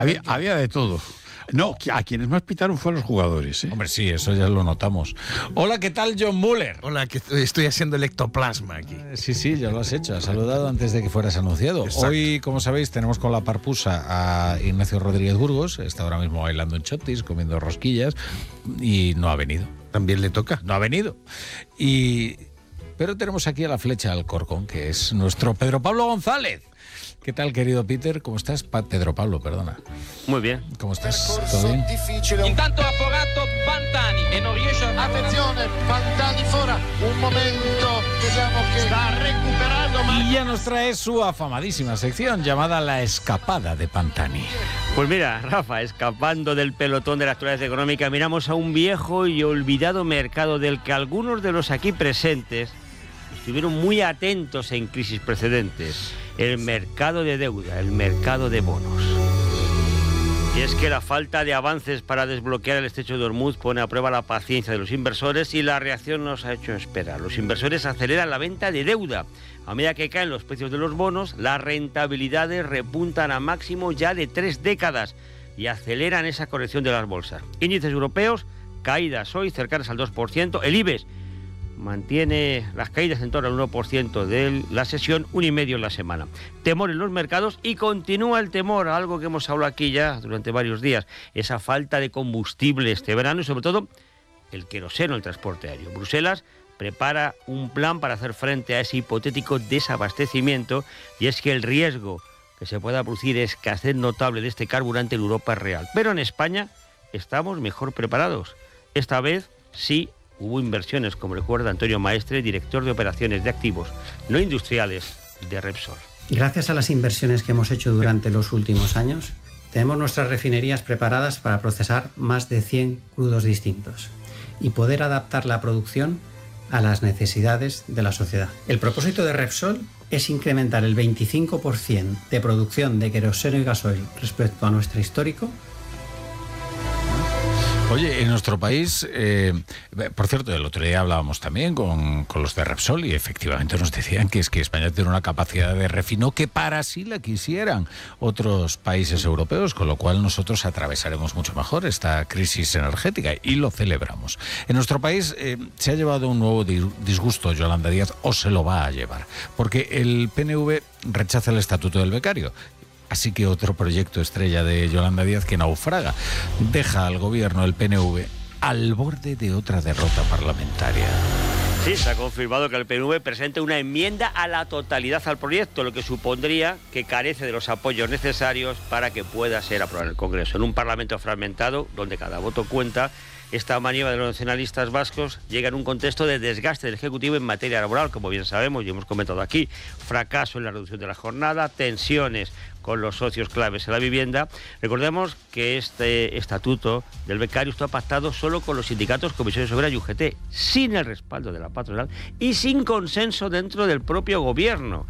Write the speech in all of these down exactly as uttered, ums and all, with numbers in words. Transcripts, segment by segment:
Había, había de todo. No, a quienes más pitaron fue a los jugadores, ¿eh? Hombre, sí, eso ya lo notamos. Hola, ¿qué tal, John Muller? Hola, que estoy haciendo el ectoplasma aquí. Eh, sí, sí, ya lo has hecho. Has saludado antes de que fueras anunciado. Exacto. Hoy, como sabéis, tenemos con la parpusa a Ignacio Rodríguez Burgos. Está ahora mismo bailando en chotis, comiendo rosquillas, y no ha venido. También le toca. No ha venido. Y... Pero tenemos aquí a la flecha al Corcón, que es nuestro Pedro Pablo González. ¿Qué tal, querido Peter? ¿Cómo estás? Pa- Pedro Pablo, perdona. Muy bien. ¿Cómo estás? ¿Todo bien? Intanto ha fogato Pantani e non riesce a... Attenzione, Pantani fuera, un momento, vediamo che sta recuperando. Y ya nos trae su afamadísima sección llamada La Escapada de Pantani. Pues mira, Rafa, escapando del pelotón de la actualidad económica, miramos a un viejo y olvidado mercado del que algunos de los aquí presentes estuvieron muy atentos en crisis precedentes. El mercado de deuda, el mercado de bonos. Y es que la falta de avances para desbloquear el estrecho de Hormuz pone a prueba la paciencia de los inversores y la reacción nos ha hecho esperar. Los inversores aceleran la venta de deuda. A medida que caen los precios de los bonos, las rentabilidades repuntan a máximo ya de tres décadas y aceleran esa corrección de las bolsas. Índices europeos, caídas hoy cercanas al dos por ciento. El IBEX mantiene las caídas en torno al uno por ciento de la sesión, un y medio en la semana. Temor en los mercados y continúa el temor, algo que hemos hablado aquí ya durante varios días, esa falta de combustible este verano y sobre todo el queroseno, el transporte aéreo. Bruselas prepara un plan para hacer frente a ese hipotético desabastecimiento y es que el riesgo que se pueda producir escasez notable de este carburante en Europa es real. Pero en España estamos mejor preparados. Esta vez sí hubo inversiones, como recuerda Antonio Maestre, director de operaciones de activos no industriales de Repsol. Gracias a las inversiones que hemos hecho durante los últimos años, tenemos nuestras refinerías preparadas para procesar más de cien crudos distintos y poder adaptar la producción a las necesidades de la sociedad. El propósito de Repsol es incrementar el veinticinco por ciento de producción de queroseno y gasoil respecto a nuestro histórico. Oye, en nuestro país, eh, por cierto, el otro día hablábamos también con, con los de Repsol y efectivamente nos decían que es que España tiene una capacidad de refino que para sí la quisieran otros países europeos, con lo cual nosotros atravesaremos mucho mejor esta crisis energética y lo celebramos. En nuestro país eh, se ha llevado un nuevo disgusto Yolanda Díaz, o se lo va a llevar, porque el P N V rechaza el estatuto del becario. Así que otro proyecto estrella de Yolanda Díaz que naufraga. Deja al gobierno el P N V al borde de otra derrota parlamentaria. Sí, se ha confirmado que el P N V presente una enmienda a la totalidad al proyecto, lo que supondría que carece de los apoyos necesarios para que pueda ser aprobado en el Congreso. En un Parlamento fragmentado, donde cada voto cuenta, esta maniobra de los nacionalistas vascos llega en un contexto de desgaste del Ejecutivo en materia laboral, como bien sabemos y hemos comentado aquí, fracaso en la reducción de la jornada, tensiones con los socios claves en la vivienda. Recordemos que este estatuto del becario está pactado solo con los sindicatos, comisiones obreras y U G T, sin el respaldo de la patronal y sin consenso dentro del propio gobierno.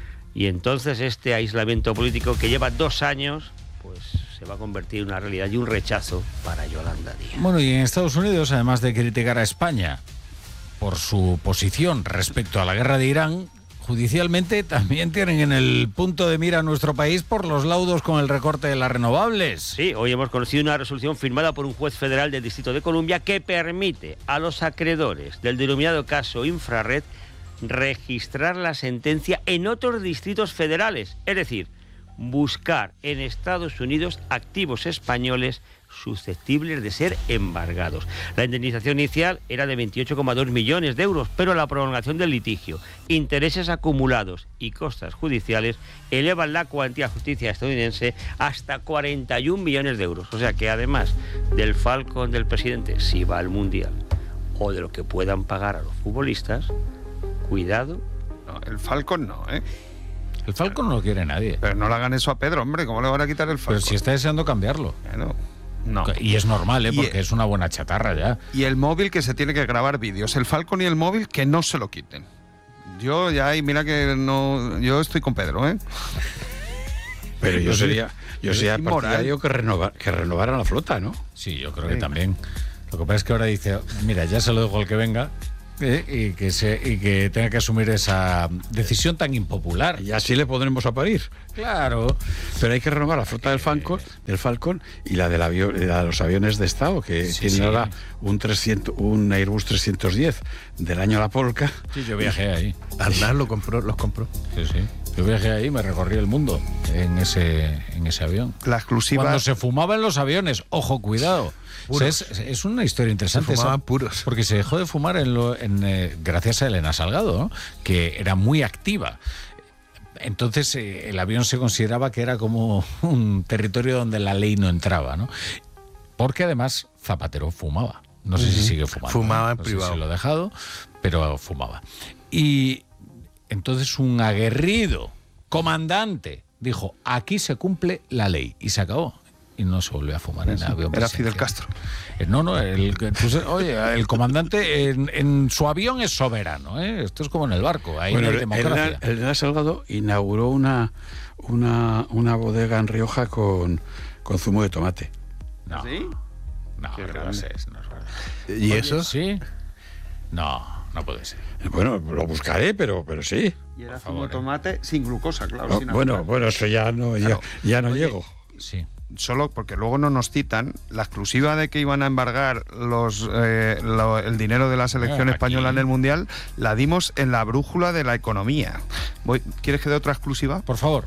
Y entonces este aislamiento político que lleva dos años, pues se va a convertir en una realidad y un rechazo para Yolanda Díaz. Bueno, y en Estados Unidos, además de criticar a España por su posición respecto a la guerra de Irán, judicialmente también tienen en el punto de mira a nuestro país por los laudos con el recorte de las renovables. Sí, hoy hemos conocido una resolución firmada por un juez federal del Distrito de Columbia que permite a los acreedores del denominado caso Infrared registrar la sentencia en otros distritos federales, es decir, buscar en Estados Unidos activos españoles susceptibles de ser embargados. La indemnización inicial era de veintiocho coma dos millones de euros, pero la prolongación del litigio, intereses acumulados y costas judiciales elevan la cuantía a justicia estadounidense hasta cuarenta y un millones de euros. O sea que además del Falcon del presidente, si va al Mundial, o de lo que puedan pagar a los futbolistas, cuidado. No, el Falcon no, ¿eh? El Falcon no lo quiere nadie. Pero no le hagan eso a Pedro, hombre, ¿cómo le van a quitar el Falcon? Pero si está deseando cambiarlo. Bueno, no. Y es normal, ¿eh? Y Porque el, es una buena chatarra ya. Y el móvil que se tiene que grabar vídeos. El Falcon y el móvil que no se lo quiten. Yo ya, y mira que no... Yo estoy con Pedro, ¿eh? Pero yo sería, yo sería es inmoral. partidario que, renova, que renovaran la flota, ¿no? Sí, yo creo que también. Lo que pasa es que ahora dice, mira, ya se lo dejo al que venga. eh, y, que se, y que tenga que asumir esa decisión tan impopular. Y así le podremos a parir. Claro. Pero hay que renovar la flota del Falcon, del Falcon y la, del avión, la de los aviones de Estado, que Sí, tienen sí. ahora un, trescientos, un Airbus trescientos diez del año La Polka. Sí, yo viajé ahí. Arnal lo compró, los compró. Sí, sí. Yo viajé ahí, me recorrí el mundo en ese, en ese avión. La exclusiva. Cuando se fumaba en los aviones, ojo, cuidado. O sea, es, es una historia interesante. Se fumaban esa, puros. Porque se dejó de fumar en lo, en, eh, gracias a Elena Salgado, ¿no? Que era muy activa. Entonces eh, el avión se consideraba que era como un territorio donde la ley no entraba, ¿no? Porque además Zapatero fumaba. No sé uh-huh. si sigue fumando. Fumaba en no privado. Sé si lo ha dejado, pero fumaba. Y entonces un aguerrido comandante dijo, aquí se cumple la ley. Y se acabó. Y no se volvió a fumar en el avión. Era Fidel Castro. Eh, no, no, el, pues, oye, el comandante en, en su avión es soberano, ¿eh? Esto es como en el barco, ahí Bueno, no hay democracia. Elena, Elena Salgado inauguró una, una, una bodega en Rioja con, con zumo de tomate. No, ¿Sí? no, Qué no, grande. sé, no es verdad. ¿Y Oye, eso? ¿Sí? No, no puede ser. Bueno, lo buscaré, pero, pero sí. Y era Por zumo favor, de tomate sin glucosa, claro. No, sin bueno, azúcar. bueno, eso ya no, Claro. ya, ya no Oye, llego. Sí. Solo porque luego no nos citan la exclusiva de que iban a embargar los eh, lo- el dinero de la selección Ah, española aquí. en el Mundial, la dimos en la brújula de la economía. Voy- ¿Quieres que dé otra exclusiva? Por favor.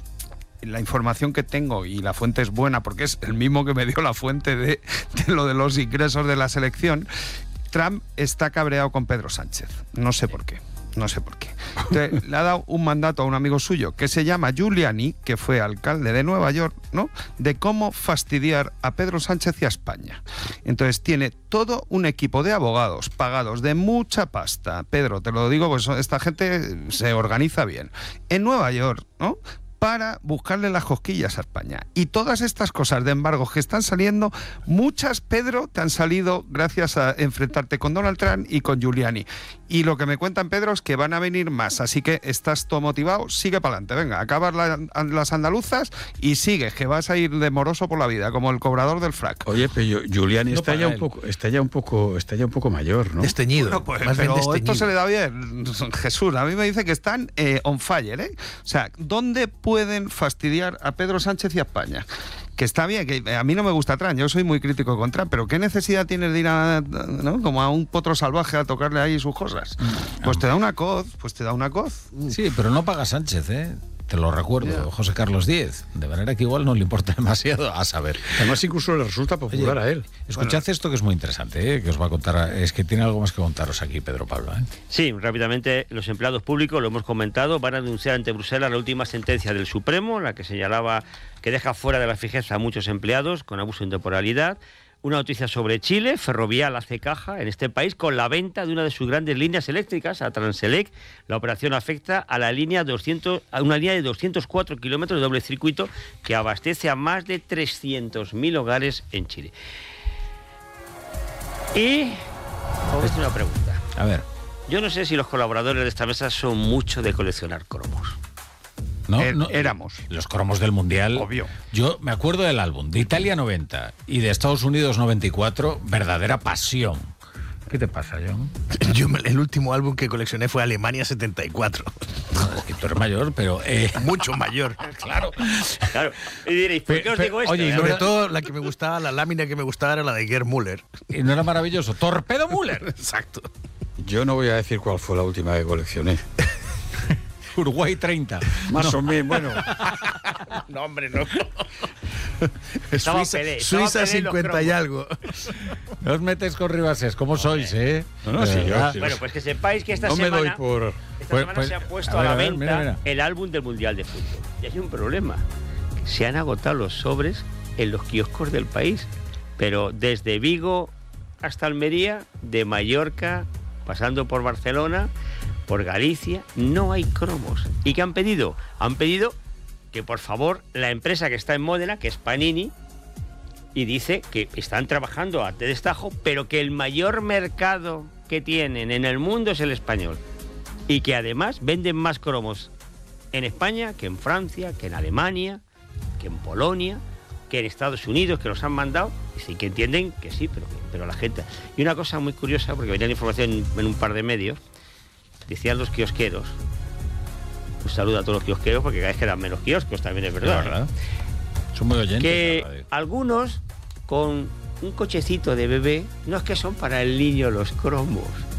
La información que tengo, y la fuente es buena porque es el mismo que me dio la fuente de, de lo de los ingresos de la selección, Trump está cabreado con Pedro Sánchez. No sé por qué. No sé por qué. Entonces, le ha dado un mandato a un amigo suyo que se llama Giuliani, que fue alcalde de Nueva York, ¿no? De cómo fastidiar a Pedro Sánchez y a España. Entonces tiene todo un equipo de abogados pagados de mucha pasta. Pedro, te lo digo, pues esta gente se organiza bien. En Nueva York, ¿no? Para buscarle las cosquillas a España. Y todas estas cosas de embargos que están saliendo, muchas, Pedro, te han salido gracias a enfrentarte con Donald Trump y con Giuliani. Y lo que me cuentan, Pedro, es que van a venir más. Así que estás todo motivado, sigue para adelante. Venga, acabas la- las andaluzas y sigues, que vas a ir de moroso por la vida, como el cobrador del frac. Oye, pero yo- Giuliani No está paga ya un él. poco, está ya un poco, está ya un poco mayor, ¿no? Desteñido. Bueno, pues, más bien pero desteñido. esto se le da bien, Jesús. A mí me dice que están eh, on fire, ¿eh? O sea, ¿dónde pueden fastidiar a Pedro Sánchez y a España? Que está bien, que a mí no me gusta Trump, yo soy muy crítico con Trump, pero ¿qué necesidad tienes de ir a, ¿no? como a un potro salvaje a tocarle ahí sus cosas? Pues te da una coz, pues te da una coz. Sí, pero no paga Sánchez, ¿eh? Te lo recuerdo, José Carlos Díez. De manera que igual no le importa demasiado, a saber. Además, incluso le resulta popular Oye, a él. Escuchad esto que es muy interesante, ¿eh? Que os va a contar. Es que tiene algo más que contaros aquí, Pedro Pablo, ¿eh? Sí, rápidamente, los empleados públicos, lo hemos comentado, van a denunciar ante Bruselas la última sentencia del Supremo, la que señalaba que deja fuera de la fijeza a muchos empleados con abuso de temporalidad. Una noticia sobre Chile, Ferrovial hace caja en este país con la venta de una de sus grandes líneas eléctricas, a Transelec. La operación afecta a la línea doscientos, a una línea de doscientos cuatro kilómetros de doble circuito que abastece a más de trescientos mil hogares en Chile. Y os voy a hacer una pregunta. A ver. Yo no sé si los colaboradores de esta mesa son mucho de coleccionar cromos. ¿No? Er- no, éramos. Los cromos del Mundial. Obvio. Yo me acuerdo del álbum de Italia noventa y de Estados Unidos noventa y cuatro, verdadera pasión. ¿Qué te pasa, John? Yo me- el último álbum que coleccioné fue Alemania setenta y cuatro. No, es que tú eres mayor, pero... eh, Mucho mayor. claro. Claro. Y diréis, ¿por Pe- qué os pe- digo esto? oye, y eh? no Sobre era- todo la que me gustaba, la lámina que me gustaba era la de Gerd Müller. ¿Y no era maravilloso? ¡Torpedo Müller! Exacto. Yo no voy a decir cuál fue la última que coleccioné. Uruguay treinta. Más o menos, bueno. No, hombre, no. Estaba Suiza, Pelé, estaba Suiza Pelé en los cincuenta y cromos. algo. No os metéis con Ribases, ¿cómo sois, eh? No, no, De sí, yo- verdad. sí, Bueno, pues que sepáis que esta No me semana, doy por... esta Pues- semana pues, se ha puesto a a, ver, la a ver, venta mira, mira. el álbum del Mundial de Fútbol. Y hay un problema. Se han agotado los sobres en los kioscos del país. Pero desde Vigo hasta Almería, de Mallorca, pasando por Barcelona, por Galicia, no hay cromos. ¿Y qué han pedido? Han pedido que por favor la empresa que está en Módena, que es Panini, y dice que están trabajando a destajo, pero que el mayor mercado que tienen en el mundo es el español. Y que además venden más cromos en España que en Francia, que en Alemania, que en Polonia, que que en Estados Unidos, que los han mandado, y sí que entienden que sí, pero, pero la gente... Y una cosa muy curiosa, porque venía la información en, en un par de medios, decían los kiosqueros, un saludo a todos los kiosqueros, porque cada vez quedan menos kioscos, también es verdad, Es verdad. ¿eh? Son muy oyentes. Que algunos con un cochecito de bebé, no es que son para el niño los cromos.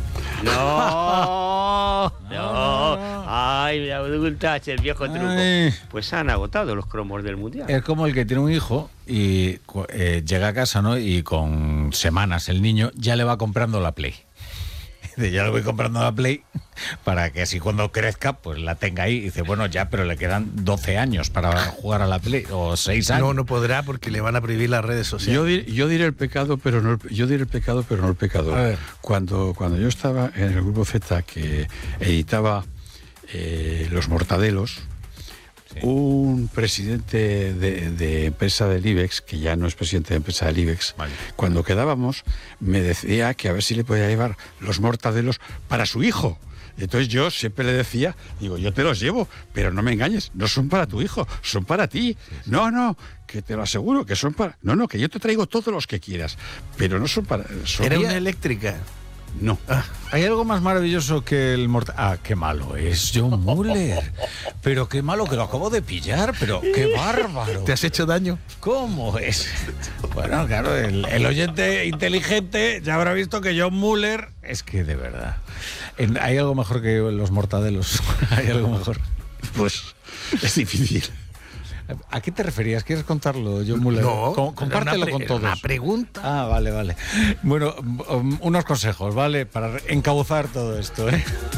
No, no, ay, me adultas, el viejo truco. Ay. Pues han agotado los cromos del mundial. Es como el que tiene un hijo y eh, llega a casa, ¿no? Y con semanas el niño ya le va comprando la Play. Dice, ya le voy comprando la Play para que así cuando crezca pues la tenga ahí. Y dice, bueno, ya, pero le quedan doce años para jugar a la Play, o seis años. No, no podrá porque le van a prohibir las redes sociales. Yo, dir, yo diré el pecado, pero no el, yo diré el pecado, pero no el pecador. A ver. Cuando, cuando yo estaba en el Grupo Z, que editaba eh, Los Mortadelos, sí. Un presidente de, de empresa del IBEX, que ya no es presidente de empresa del IBEX, vale. Cuando quedábamos, me decía que a ver si le podía llevar los mortadelos para su hijo. Entonces yo siempre le decía, digo, yo te los llevo, pero no me engañes, no son para tu hijo, son para ti. Sí, sí. No, no, que te lo aseguro, que son para... No, no, que yo te traigo todos los que quieras, pero no son para... Son... Era una eléctrica. No. Ah, ¿hay algo más maravilloso que el mortal? Ah, qué malo es John Muller. Pero qué malo, que lo acabo de pillar, pero qué bárbaro. ¿Te has hecho daño? ¿Cómo es? Bueno, claro, el, el oyente inteligente ya habrá visto que John Muller es que de verdad. En, ¿hay algo mejor que los mortadelos? ¿Hay algo mejor? Pues es difícil. ¿A qué te referías? ¿Quieres contarlo, John Muller? No, Com- compártelo pre- con todos. Una pregunta. Ah, vale, vale. Bueno, um, unos consejos, ¿vale? Para encauzar todo esto, ¿eh?